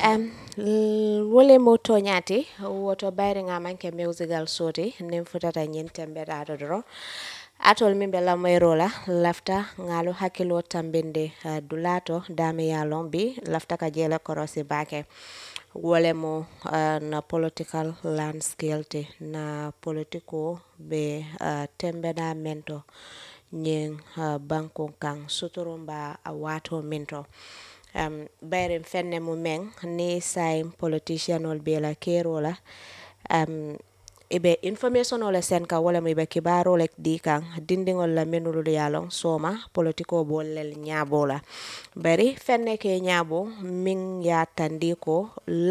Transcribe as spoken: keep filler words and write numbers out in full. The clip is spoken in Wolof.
Um, l- wole moto nyati woto bayri nga manke musical soti nim futata nyintembe dado dro atol min bela mayrola lafta ngalo hakilo tambende uh, dulato dame ya lombi lafta ka jela korosi bake wole mo uh, na political landscape te na politiko be uh, tembe da mento nyen uh, banko kan suturumba a wato minto um, bayren fenne mu meng ni saim politician ol bela kerola um, ibe information ole sen ka wala mi be kibaro lek di kan dindingol la menulu yalon soma politiko bollel nyabola bari fenne ke nyabo min ya tandi ko